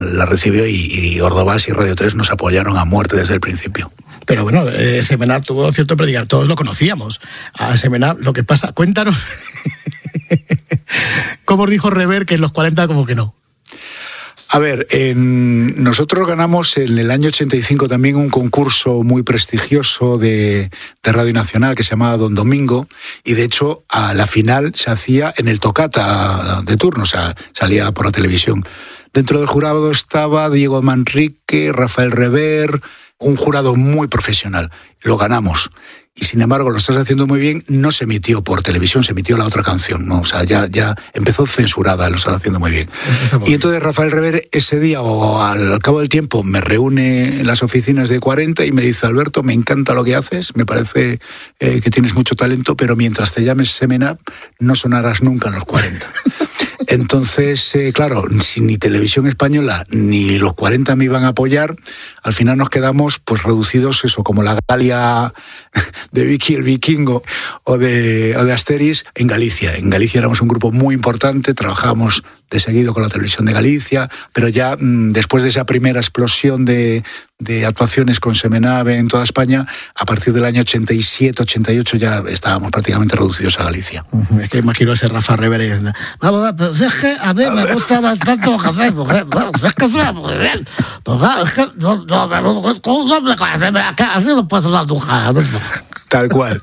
la recibió y Ordovás y Radio 3 nos apoyaron a muerte desde el principio. Pero bueno, Semenab tuvo cierto predicar, todos lo conocíamos. A Semenab, lo que pasa, cuéntanos cómo os dijo Rever que en los 40 como que no. A ver, nosotros ganamos en el año 85 también un concurso muy prestigioso de Radio Nacional que se llamaba Don Domingo, y de hecho a la final se hacía en el Tocata de turno, o sea, salía por la televisión. Dentro del jurado estaba Diego Manrique, Rafael Rever, un jurado muy profesional. Lo ganamos. Y sin embargo, Lo estás haciendo muy bien, no se emitió por televisión, se emitió la otra canción, ¿no? O sea, ya empezó censurada, Lo estás haciendo muy bien. Y entonces Rafael Rever ese día, o al cabo del tiempo, me reúne en las oficinas de 40 y me dice: Alberto, me encanta lo que haces, me parece que tienes mucho talento, pero mientras te llames Semenab, no sonarás nunca en los 40. Entonces, claro, si ni Televisión Española ni los 40 me iban a apoyar, al final nos quedamos pues reducidos, eso, como la Galia de Vicky el Vikingo o de Asterix en Galicia. En Galicia éramos un grupo muy importante, trabajábamos de seguido con la Televisión de Galicia, pero ya después de esa primera explosión de actuaciones con Semenab en toda España, a partir del año 87, 88 ya estábamos prácticamente reducidos a Galicia. Es que imagino ese Rafa Rever. Vamos, pues es que a mí me gusta bastante lo que hacemos. Es que suena muy bien. Pues claro, es que con un hombre con Semenab, así no puedes hablar nunca. Tal cual.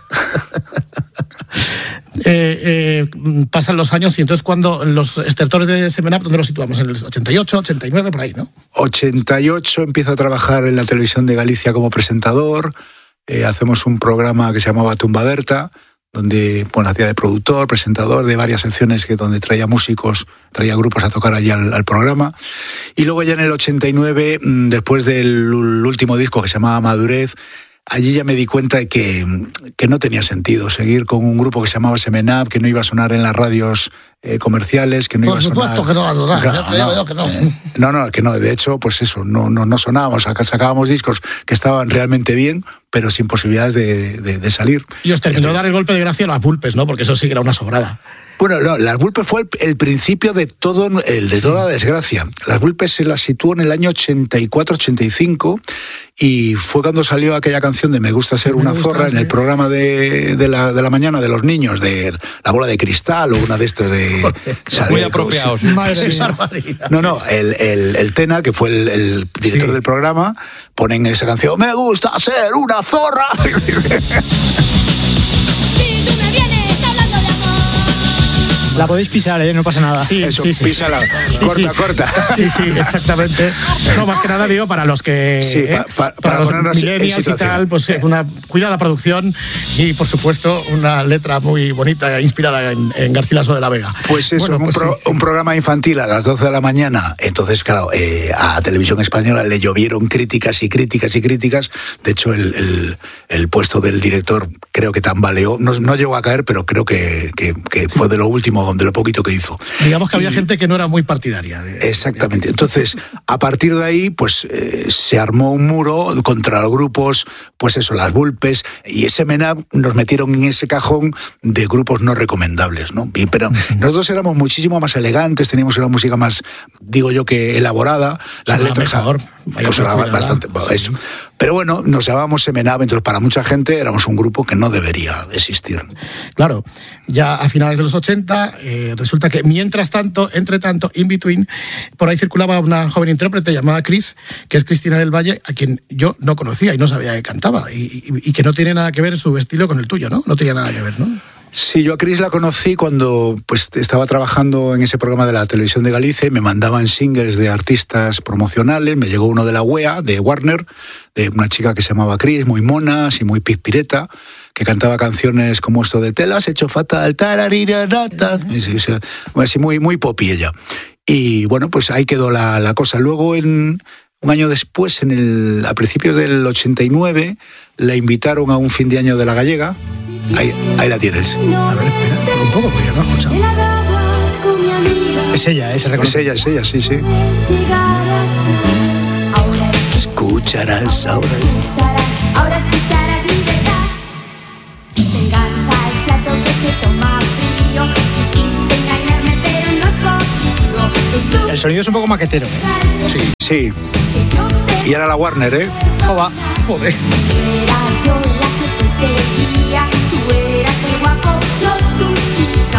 Pasan los años y entonces cuando los estertores de Semenab, ¿dónde los situamos? En el 88, 89, por ahí, ¿no? 88 empiezo a trabajar en la Televisión de Galicia como presentador. Hacemos un programa que se llamaba Tumba Berta, donde hacía de productor, presentador de varias secciones donde traía músicos, traía grupos a tocar allí al programa. Y luego ya en el 89, después del último disco que se llamaba Madurez, allí ya me di cuenta de que no tenía sentido seguir con un grupo que se llamaba Semenab, que no iba a sonar en las radios comerciales, que no iba a sonar... Por supuesto que no va a sonar, ya te digo yo que no. No, que no, de hecho, pues eso, no sonábamos, sacábamos discos que estaban realmente bien, pero sin posibilidades de salir. Y os terminó de dar el golpe de gracia a las Vulpes, ¿no? Porque eso sí que era una sobrada. Bueno, no, Las Vulpes fue el principio de toda la desgracia. Las Vulpes se las situó en el año 84-85 y fue cuando salió aquella canción de Me gusta ser una zorra en el programa de la mañana de los niños, de La bola de cristal o una de estos de... Muy apropiados. No, el Tena, que fue el director del programa, ponen esa canción, Me gusta ser una zorra. La podéis pisar, no pasa nada. Sí, eso, sí. Písala. Sí, corta. Sí, exactamente. No, más que nada digo para los que... Sí, para los millennials y tal, pues cuida la producción y, por supuesto, una letra muy bonita, inspirada en Garcilaso de la Vega. Pues eso, un programa infantil a las 12 de la mañana. Entonces, claro, a Televisión Española le llovieron críticas y críticas y críticas. De hecho, el puesto del director creo que tambaleó. No llegó a caer, pero creo que fue de lo último, de lo poquito que hizo. Digamos que había gente que no era muy partidaria. Exactamente. Entonces, a partir de ahí, pues se armó un muro contra los grupos, pues eso, Las Vulpes, y Semenab nos metieron en ese cajón de grupos no recomendables, ¿no? Pero nosotros éramos muchísimo más elegantes, teníamos una música más, digo yo, que elaborada. Las letras mejor. Pues era bastante, eso. Pero bueno, nos llamábamos Semenab, entonces para mucha gente éramos un grupo que no debería existir. Claro, ya a finales de los 80, resulta que entre tanto, in between, por ahí circulaba una joven intérprete llamada Cris, que es Cristina del Valle, a quien yo no conocía y no sabía que cantaba, y que no tiene nada que ver su estilo con el tuyo, ¿no? No tenía nada que ver, ¿no? Sí, yo a Cris la conocí cuando pues estaba trabajando en ese programa de la Televisión de Galicia y me mandaban singles de artistas promocionales. Me llegó uno de la UEA, de Warner, de una chica que se llamaba Cris, muy mona, así muy pizpireta, que cantaba canciones como esto de Te lo has hecho fatal, tararirarata, así muy popi ella. Y bueno, pues ahí quedó la cosa. Luego, un año después, a principios del 89, la invitaron a un fin de año de La Gallega. Ahí la tienes. A ver, espera, un poco, porque ya no he escuchado. Es ella, se reconoce. Es ella, sí. Escucharás ahora. Ahora escucharás mi verdad. Venganza es plato que se toma frío. Quisiste engañarme, pero no es contigo. El sonido es un poco maquetero, ¿eh? Sí. Sí. Y era la Warner, ¿eh? Joder. Era yo la que te seguía, tú eras el guapo, yo tu chica.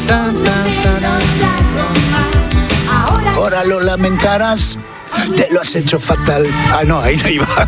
Ahora lo lamentarás, te lo has hecho fatal. Ah, no, ahí no iba.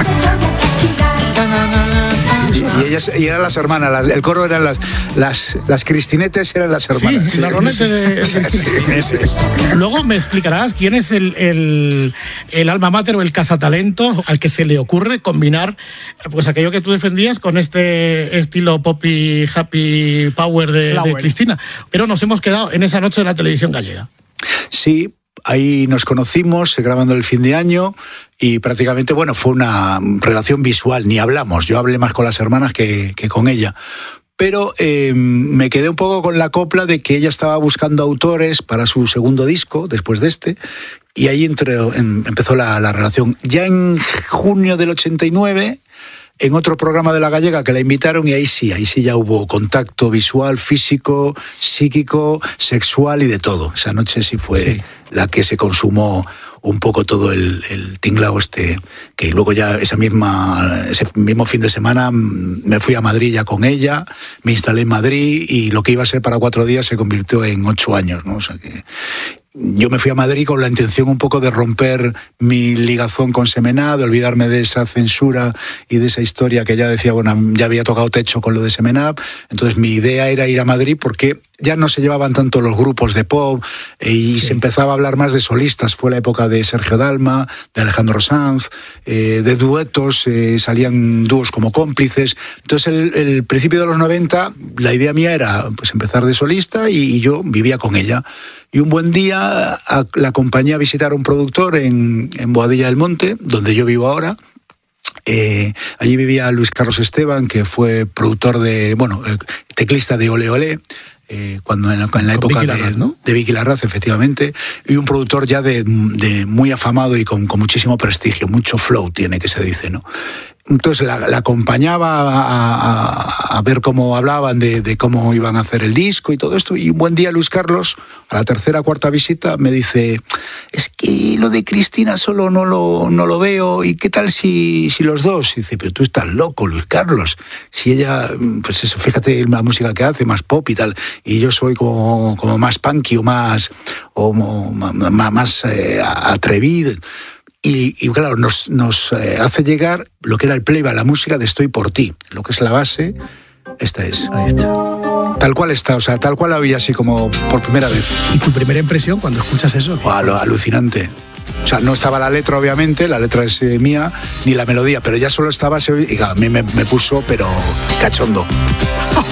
Y eran las hermanas, el coro eran las Cristinetes, eran las hermanas. Sí, la ronete de... Sí. Luego me explicarás quién es el alma mater o el cazatalento al que se le ocurre combinar pues aquello que tú defendías con este estilo poppy, happy power de Cristina. Pero nos hemos quedado en esa noche de la televisión gallega. Sí. Ahí nos conocimos grabando el fin de año y prácticamente, bueno, fue una relación visual, ni hablamos. Yo hablé más con las hermanas que con ella. Pero me quedé un poco con la copla de que ella estaba buscando autores para su segundo disco, después de este, y ahí empezó la relación. Ya en junio del 89... en otro programa de La Gallega que la invitaron y ahí sí ya hubo contacto visual, físico, psíquico, sexual y de todo. Esa noche sí fue la que se consumó un poco todo el tinglao que luego ya ese mismo fin de semana me fui a Madrid ya con ella, me instalé en Madrid y lo que iba a ser para 4 días se convirtió en 8 años, ¿no? O sea que... Yo me fui a Madrid con la intención un poco de romper mi ligazón con Semená, de olvidarme de esa censura y de esa historia que ya decía, bueno, ya había tocado techo con lo de Semená. Entonces mi idea era ir a Madrid porque ya no se llevaban tanto los grupos de pop y se empezaba a hablar más de solistas. Fue la época de Sergio Dalma, de Alejandro Sanz, de duetos, salían dúos como Cómplices. Entonces el principio de los 90, la idea mía era pues empezar de solista y yo vivía con ella. Y un buen día la acompañé a visitar a un productor en Boadilla del Monte, donde yo vivo ahora. Allí vivía Luis Carlos Esteban, que fue productor teclista de Ole Ole, cuando en la época de Vicky Larraz, efectivamente, y un productor ya de muy afamado y con muchísimo prestigio, mucho flow tiene, que se dice, ¿no? Entonces la acompañaba a ver cómo hablaban de cómo iban a hacer el disco y todo esto. Y un buen día Luis Carlos, a la tercera o cuarta visita, me dice: es que lo de Cristina solo no lo veo. ¿Y qué tal si los dos? Y dice: pero tú estás loco, Luis Carlos. Si ella, pues eso, fíjate la música que hace, más pop y tal. Y yo soy como más punky o más atrevido. Y claro, nos hace llegar lo que era el playback, la música de Estoy por ti, lo que es la base, esta es. Ahí está. Tal cual está, o sea, tal cual la oí así como por primera vez. ¿Y tu primera impresión cuando escuchas eso? Lo alucinante. O sea, no estaba la letra, obviamente, la letra es mía, ni la melodía, pero ya solo estaba, y a mí me puso, pero cachondo.